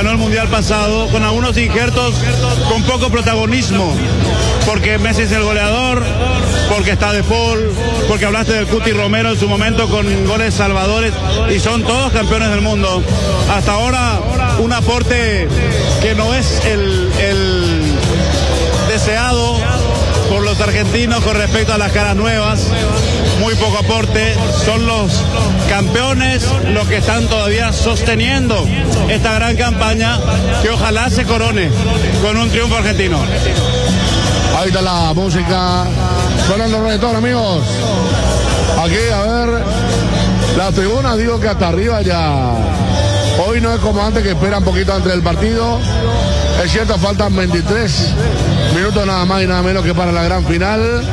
ganó el Mundial pasado, con algunos injertos con poco protagonismo, porque Messi es el goleador, porque está De Paul, porque hablaste del Cuti Romero en su momento con goles salvadores, y son todos campeones del mundo. Hasta ahora un aporte que no es el deseado por los argentinos con respecto a las caras nuevas. Muy poco aporte. Son los campeones los que están todavía sosteniendo esta gran campaña, que ojalá se corone con un triunfo argentino. Ahí está la música sonando el reggaetón, amigos. Aquí, a ver, la tribuna, digo que hasta arriba ya. Hoy no es como antes, que esperan un poquito antes del partido. Es cierto, faltan 23 minutos nada más y nada menos que para la gran final.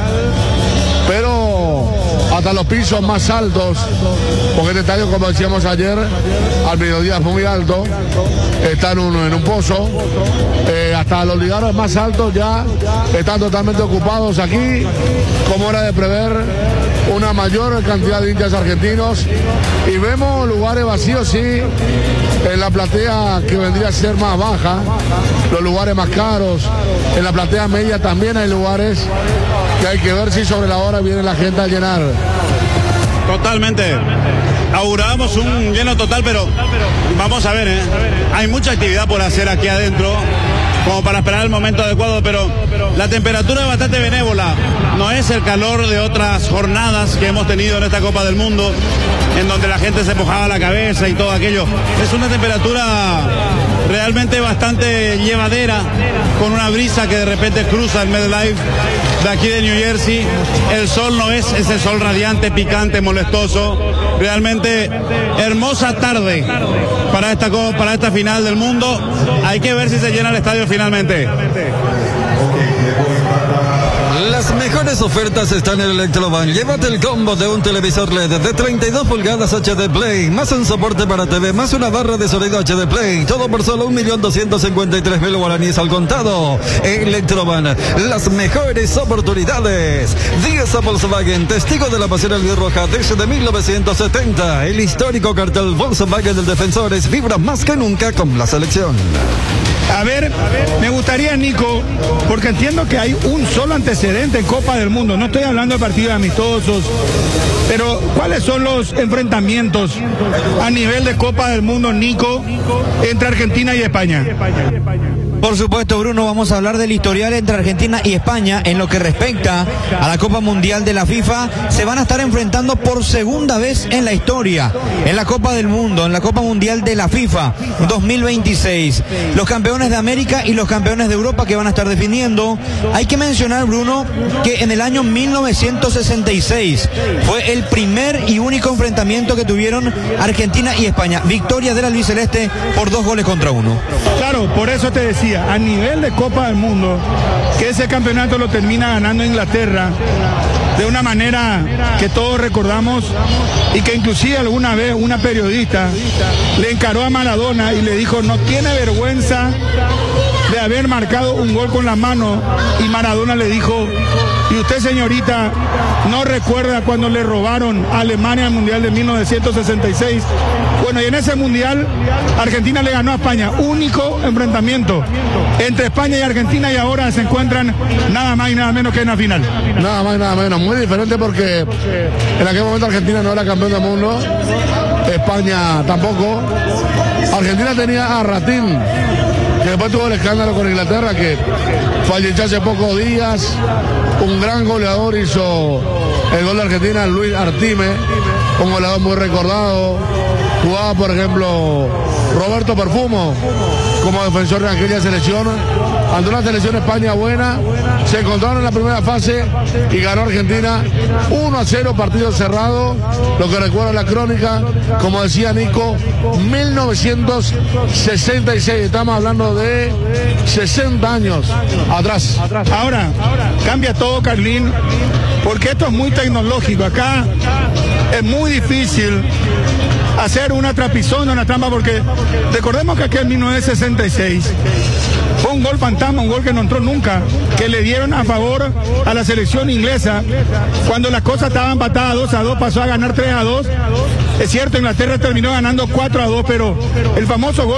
Pero hasta los pisos más altos, porque este estadio, como decíamos ayer, al mediodía fue muy alto, está en un pozo. Hasta los lugares más altos ya están totalmente ocupados aquí, como era de prever, una mayor cantidad de hinchas argentinos, y vemos lugares vacíos, sí, en la platea que vendría a ser más baja, los lugares más caros, en la platea media también hay lugares que hay que ver si sobre la hora viene la gente a llenar. Totalmente. Augurábamos un lleno total, pero vamos a ver, hay mucha actividad por hacer aquí adentro, como para esperar el momento adecuado, pero la temperatura es bastante benévola. No es el calor de otras jornadas que hemos tenido en esta Copa del Mundo, en donde la gente se mojaba la cabeza y todo aquello. Es una temperatura realmente bastante llevadera, con una brisa que de repente cruza el MetLife de aquí de New Jersey. El sol no es ese sol radiante, picante, molestoso. Realmente hermosa tarde para esta final del mundo. Hay que ver si se llena el estadio finalmente. Las mejores ofertas están en Electroban. Llévate el combo de un televisor LED de 32 pulgadas HD Play, más un soporte para TV, más una barra de sonido HD Play. Todo por solo 1.253.000 guaraníes al contado. Electroban, las mejores oportunidades. Díaz a Volkswagen, testigo de la pasión albirroja desde 1970. El histórico cartel Volkswagen del Defensores vibra más que nunca con la selección. A ver, me gustaría, Nico, porque entiendo que hay un solo antecedente en Copa del Mundo. No estoy hablando de partidos amistosos, pero ¿cuáles son los enfrentamientos a nivel de Copa del Mundo, Nico, entre Argentina y España? Por supuesto, Bruno, vamos a hablar del historial entre Argentina y España. En lo que respecta a la Copa Mundial de la FIFA, se van a estar enfrentando por segunda vez en la historia, en la Copa del Mundo, en la Copa Mundial de la FIFA 2026. Los campeones de América y los campeones de Europa que van a estar definiendo. Hay que mencionar, Bruno, que en el año 1966 fue el primer y único enfrentamiento que tuvieron Argentina y España. Victoria del albiceleste por 2-1. Claro, por eso te decía, a nivel de Copa del Mundo, que ese campeonato lo termina ganando Inglaterra de una manera que todos recordamos, y que inclusive alguna vez una periodista le encaró a Maradona y le dijo: no tiene vergüenza de haber marcado un gol con la mano, y Maradona le dijo: ¿y usted, señorita, no recuerda cuando le robaron a Alemania el Mundial de 1966? Bueno, y en ese Mundial Argentina le ganó a España, único enfrentamiento entre España y Argentina, y ahora se encuentran nada más y nada menos que en la final. Nada más y nada menos, muy diferente, porque en aquel momento Argentina no era campeón del mundo, España tampoco. Argentina tenía a Ratín, que después tuvo el escándalo con Inglaterra, que falleció hace pocos días. Un gran goleador hizo el gol de Argentina, Luis Artime, un goleador muy recordado. Jugaba, por ejemplo, Roberto Perfumo como defensor de aquella selección. Ante una selección de España buena, se encontraron en la primera fase y ganó Argentina 1-0, partido cerrado. Lo que recuerda la crónica, como decía Nico, 1966, estamos hablando de 60 años atrás. Ahora, cambia todo, Carlín, porque esto es muy tecnológico. Acá es muy difícil hacer una trapisonda, una trampa, porque recordemos que aquel 1966 fue un gol fantasma, un gol que no entró nunca, que le dieron a favor a la selección inglesa cuando las cosas estaban empatadas 2-2, pasó a ganar 3-2. Es cierto, Inglaterra terminó ganando 4-2, pero el famoso gol